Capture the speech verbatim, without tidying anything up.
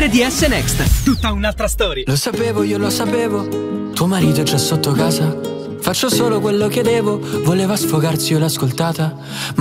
R D S Next, tutta un'altra storia. Lo sapevo, io lo sapevo, tuo marito è già sotto casa. Faccio solo quello che devo, voleva sfogarsi, io l'ho ascoltata.